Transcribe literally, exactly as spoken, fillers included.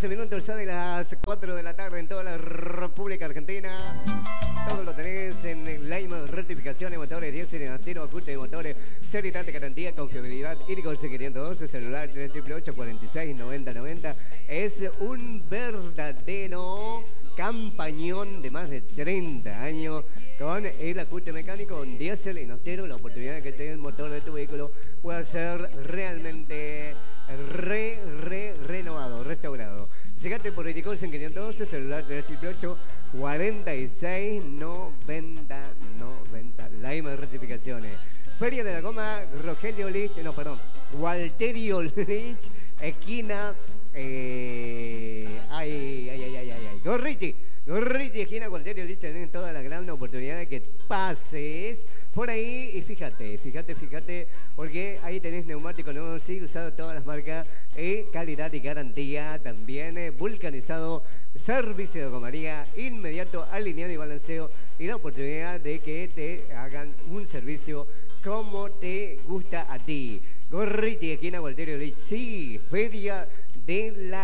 doce minutos ya de las cuatro de la tarde en toda la República Argentina. Todo lo tenés en Lima, rectificación de motores, diésel y acero, ajuste de motores, seriedad de garantía, confiabilidad, Iricol quinientos doce, celular tres ocho ocho, cuarenta y seis, noventa noventa. Es un verdadero campañón de más de treinta años con el ajuste mecánico, un diésel y nostero. La oportunidad de que te el motor de tu vehículo pueda ser realmente re, re, renovado, restaurado. Llegate por Iricol quinientos doce, celular tres ocho ocho, cuarenta y seis, noventa noventa. Lima de rectificaciones. Feria de la Goma, Rogelio Lich, no, perdón, Walterio Lich, esquina, eh, ay, ay, ay, ay, ay, ay, Gorriti, Gorriti, esquina, Walterio Lich, tienen toda la gran oportunidad de que pases por ahí y fíjate, fíjate, fíjate, porque ahí tenés neumático nuevo, sí, usado todas las marcas, eh, calidad y garantía, también eh, vulcanizado, servicio de gomería inmediato, alineado y balanceo, y la oportunidad de que te hagan un servicio como te gusta a ti. Gorriti, esquina Walterio Lich, sí, Feria de la